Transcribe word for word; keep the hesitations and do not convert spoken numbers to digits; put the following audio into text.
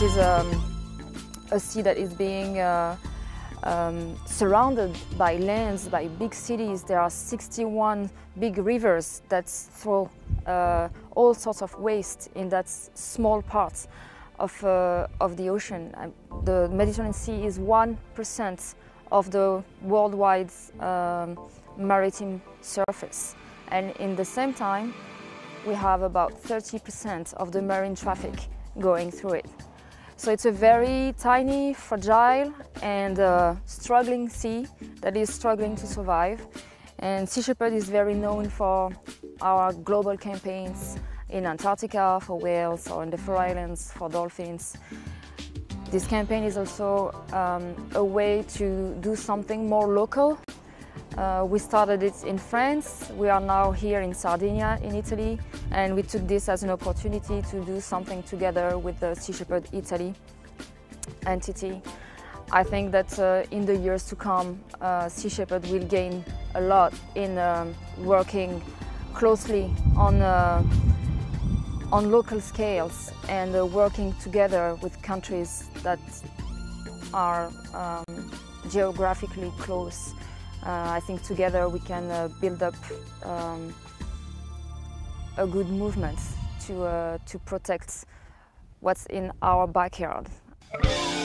which is um, a sea that is being uh, um, surrounded by lands, by big cities. There are sixty-one big rivers that throw uh, all sorts of waste in that small part of, uh, of the ocean. The Mediterranean Sea is one percent of the worldwide um, maritime surface. And in the same time, we have about thirty percent of the marine traffic going through it. So it's a very tiny, fragile and uh, struggling sea that is struggling to survive. And Sea Shepherd is very known for our global campaigns in Antarctica for whales or in the Faroe Islands for dolphins. This campaign is also um, a way to do something more local. Uh, we started it in France, we are now here in Sardinia in Italy, and we took this as an opportunity to do something together with the Sea Shepherd Italy entity. I think that uh, in the years to come, uh, Sea Shepherd will gain a lot in um, working closely on, uh, on local scales and uh, working together with countries that are um, geographically close. Uh, I think together we can uh, build up um, a good movement to, uh, to protect what's in our backyard.